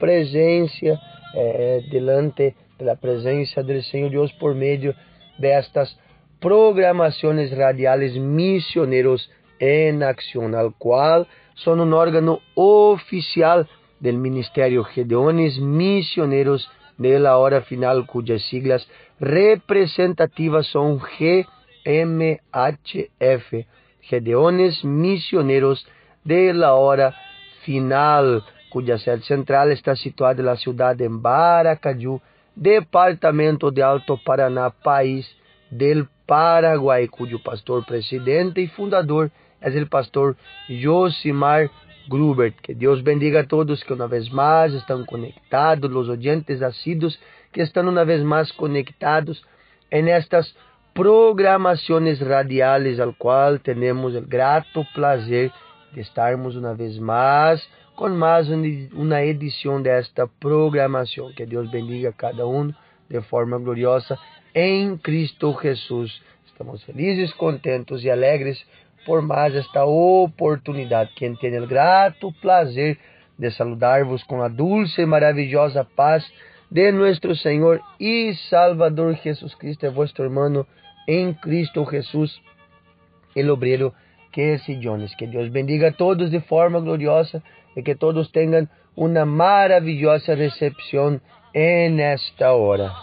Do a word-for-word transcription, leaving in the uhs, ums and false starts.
presencia, eh, delante de la presencia del Señor Dios por medio de estas programaciones radiales Misioneros en Acción, al cual son un órgano oficial del Ministerio Gedeones Misioneros de la Hora Final, cuyas siglas representativas son G M H F, Gedeones Misioneros de la Hora Final, cuya sede central está situada en la ciudad de Baracaju, departamento de Alto Paraná, país del Paraguay, cuyo pastor presidente y fundador es el pastor Josimar Grubert. Que Dios bendiga a todos que una vez más están conectados, los oyentes asiduos que están una vez más conectados en estas programaciones radiales, al cual tenemos el grato placer de estarmos una vez más con más una edición de esta programación. Que Dios bendiga a cada uno de forma gloriosa en Cristo Jesús. Estamos felices, contentos y alegres por más esta oportunidad. Quien tiene el grato placer de saludarvos con la dulce y maravillosa paz de nuestro Señor y Salvador Jesucristo, es vuestro hermano en Cristo Jesús, el obrero que es Jones. Que Dios bendiga a todos de forma gloriosa y que todos tengan una maravillosa recepción en esta hora.